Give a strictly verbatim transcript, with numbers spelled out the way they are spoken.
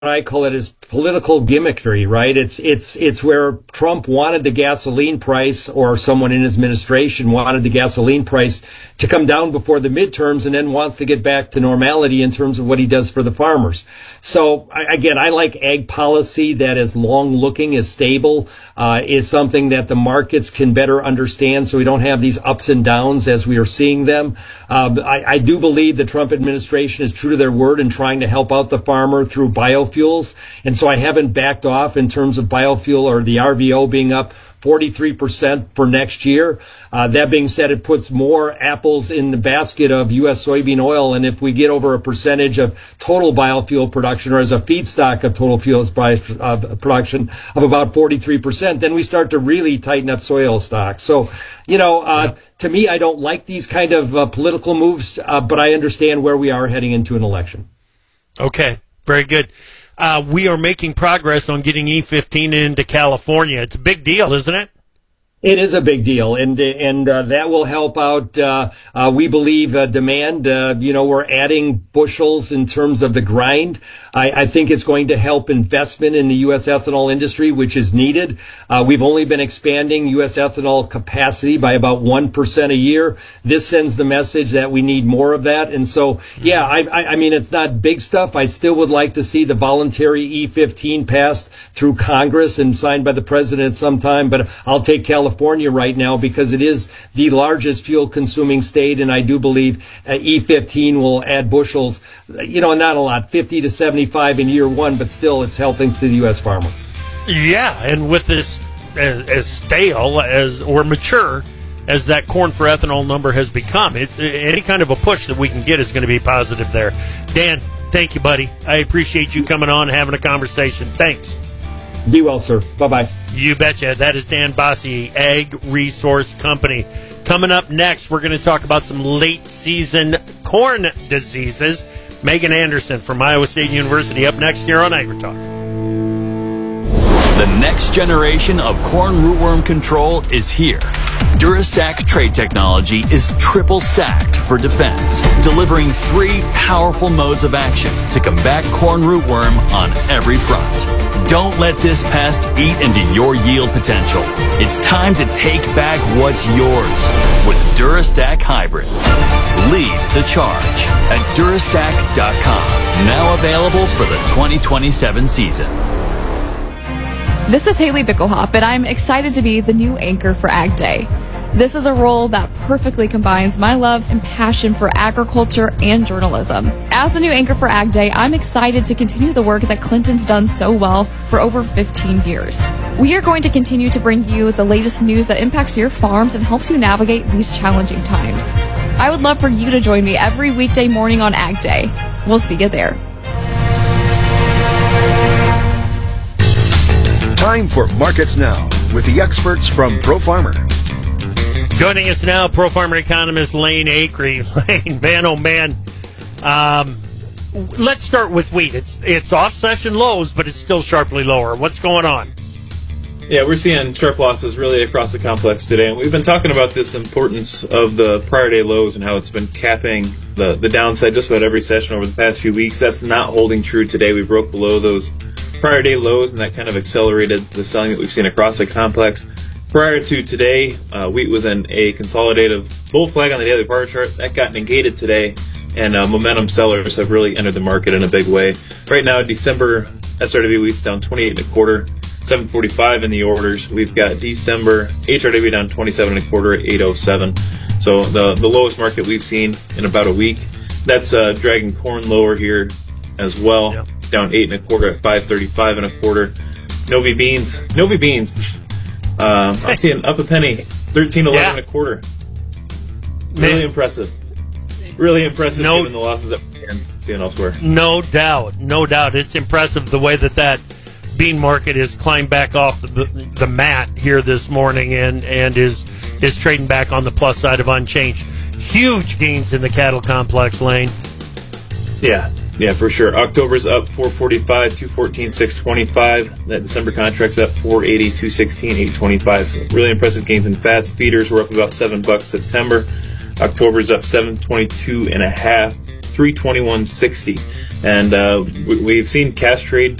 I call it is political gimmickry, right? It's it's it's where Trump wanted the gasoline price, or someone in his administration wanted the gasoline price to come down before the midterms, and then wants to get back to normality in terms of what he does for the farmers. So I, again, I like ag policy that is long-looking, is stable, uh, is something that the markets can better understand, so we don't have these ups and downs as we are seeing them. Uh, I, I do believe the Trump administration is true to their word in trying to help out the farmer through biofuels. Fuels. And so I haven't backed off in terms of biofuel or the R V O being up forty-three percent for next year. Uh, that being said, it puts more apples in the basket of U S soybean oil. And if we get over a percentage of total biofuel production, or as a feedstock of total fuels uh, production of about forty-three percent, then we start to really tighten up soy oil stocks. So, you know, uh, to me, I don't like these kind of uh, political moves, uh, but I understand where we are heading into an election. Okay, very good. Uh, we are making progress on getting E fifteen into California. It's a big deal, isn't it? It is a big deal, and and uh, that will help out, uh, uh, we believe, uh, demand. Uh, you know, we're adding bushels in terms of the grind. I, I think it's going to help investment in the U S ethanol industry, which is needed. Uh, we've only been expanding U S ethanol capacity by about one percent a year. This sends the message that we need more of that. And so, yeah, I, I, I mean, it's not big stuff. I still would like to see the voluntary E fifteen passed through Congress and signed by the president at some time, but I'll take California. California right now because it is the largest fuel consuming state, and I do believe uh, E fifteen will add bushels, you know, not a lot, fifty to seventy-five in year one, but still it's helping to the U S farmer. Yeah, and with this as, as stale as or mature as that corn for ethanol number has become, it, any kind of a push that we can get is going to be positive there. Dan, thank you, buddy. I appreciate you coming on and having a conversation. Thanks. Be well, sir. Bye-bye. You betcha. That is Dan Bosse, Ag Resource Company. Coming up next, we're going to talk about some late-season corn diseases. Megan Anderson from Iowa State University up next here on AgriTalk. The next generation of corn rootworm control is here. Durastack trait technology is triple stacked for defense, delivering three powerful modes of action to combat corn rootworm on every front. Don't let this pest eat into your yield potential. It's time to take back what's yours with Durastack hybrids. Lead the charge at Durastack dot com. Now available for the twenty twenty-seven season. This is Haley Bickelhop, and I'm excited to be the new anchor for Ag Day. This is a role that perfectly combines my love and passion for agriculture and journalism. As the new anchor for Ag Day, I'm excited to continue the work that Clinton's done so well for over fifteen years. We are going to continue to bring you the latest news that impacts your farms and helps you navigate these challenging times. I would love for you to join me every weekday morning on Ag Day. We'll see you there. Time for Markets Now with the experts from ProFarmer. Joining us now, ProFarmer economist Lane Acree. Lane, man, oh man. Um, let's start with wheat. It's it's off session lows, but it's still sharply lower. What's going on? Yeah, we're seeing sharp losses really across the complex today. And we've been talking about this importance of the prior day lows and how it's been capping the, the downside just about every session over the past few weeks. That's not holding true today. We broke below those prior day lows, and that kind of accelerated the selling that we've seen across the complex. Prior to today, uh, wheat was in a consolidative bull flag on the daily bar chart. That got negated today, and uh, momentum sellers have really entered the market in a big way. Right now, December S R W wheat's down twenty-eight and a quarter, seven forty-five in the orders. We've got December H R W down twenty-seven and a quarter at eight oh seven. So the the lowest market we've seen in about a week. That's uh, dragging corn lower here as well. Yep. Down eight and a quarter at five thirty-five and a quarter. Novi beans, Novi beans. Um, I'm seeing up a penny, thirteen eleven yeah. and a quarter. Really Man. impressive. Really impressive no, given the losses that we're seeing elsewhere. No doubt, no doubt. It's impressive the way that that bean market has climbed back off the, the mat here this morning and, and is is trading back on the plus side of unchanged. Huge gains in the cattle complex, Lane. Yeah. Yeah, for sure. October's up four forty-five, two fourteen, six twenty-five. That December contract's up four eighty, two sixteen, eight twenty-five. So really impressive gains in fats. Feeders were up about seven bucks September. October's up seven twenty-two and a half, three twenty-one sixty. And uh, we, we've seen cash trade